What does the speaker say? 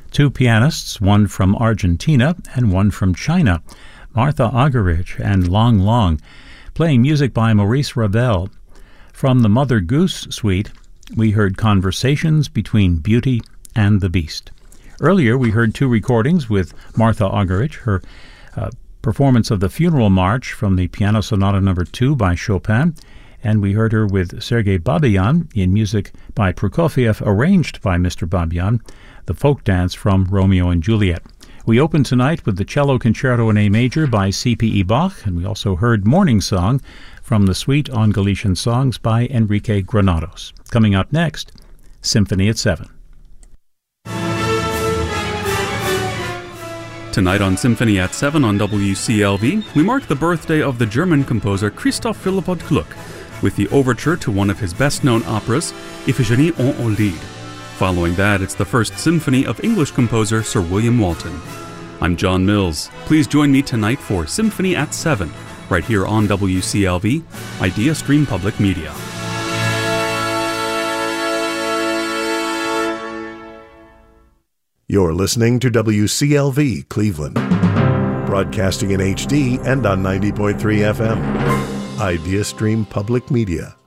Two pianists, one from Argentina and one from China, Martha Argerich and Long Long, playing music by Maurice Ravel. From the Mother Goose Suite, we heard Conversations Between Beauty and the Beast. Earlier, we heard two recordings with Martha Argerich, her performance of the Funeral March from the Piano Sonata No. 2 by Chopin, and we heard her with Sergei Babayan in music by Prokofiev, arranged by Mr. Babayan, the folk dance from Romeo and Juliet. We opened tonight with the Cello Concerto in A Major by C.P.E. Bach, and we also heard Morning Song from the Suite on Galician Songs by Enrique Granados. Coming up next, Symphony at 7. Tonight on Symphony at 7 on WCLV, we mark the birthday of the German composer Christoph Philippot Gluck with the overture to one of his best-known operas, Iphigenie en Aulide. Following that, it's the first symphony of English composer Sir William Walton. I'm John Mills. Please join me tonight for Symphony at 7, right here on WCLV, Idea Stream Public Media. You're listening to WCLV Cleveland, broadcasting in HD and on 90.3 FM. Idea Stream Public Media.